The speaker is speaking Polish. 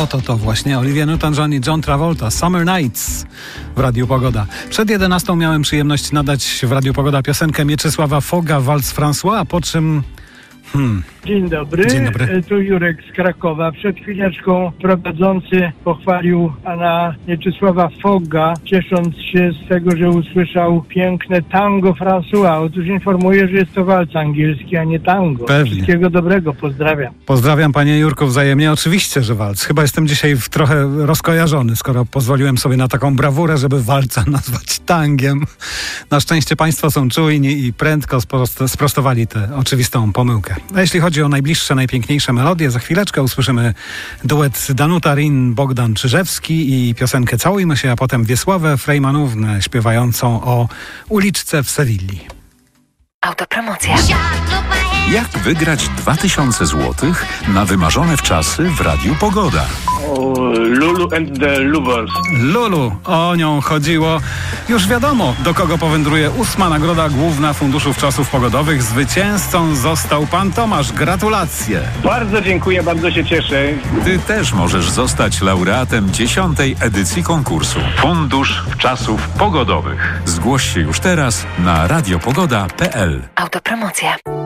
To właśnie Olivia Newton-John i John Travolta, Summer Nights w Radiu Pogoda. Przed 11 miałem przyjemność nadać w Radiu Pogoda piosenkę Mieczysława Foga, Walc François, po czym... Dzień dobry. Dzień dobry. Tu Jurek z Krakowa. Przed chwileczką prowadzący pochwalił pana Mieczysława Foga, ciesząc się z tego, że usłyszał piękne tango François. Otóż informuję, że jest to walc angielski, a nie tango. Pewnie. Wszystkiego dobrego, pozdrawiam. Pozdrawiam panie Jurku wzajemnie. Oczywiście, że walc. Chyba jestem dzisiaj trochę rozkojarzony, skoro pozwoliłem sobie na taką brawurę, żeby walca nazwać tangiem. Na szczęście państwo są czujni i prędko sprostowali tę oczywistą pomyłkę. A jeśli chodzi o najbliższe, najpiękniejsze melodie, za chwileczkę usłyszymy duet Danuta Rin, Bogdan Czyżewski i piosenkę Całujmy się, a potem Wiesławę Frejmanównę śpiewającą o uliczce w Sewilli. Autopromocja. Jak wygrać 2000 zł na wymarzone wczasy w Radiu Pogoda? Lulu and the Lovers. Lulu, o nią chodziło. Już wiadomo, do kogo powędruje 8. nagroda główna Funduszu Wczasów Pogodowych. Zwycięzcą został pan Tomasz. Gratulacje. Bardzo dziękuję, bardzo się cieszę. Ty też możesz zostać laureatem 10. edycji konkursu Fundusz Wczasów Pogodowych. Zgłoś się już teraz na radiopogoda.pl. Autopromocja.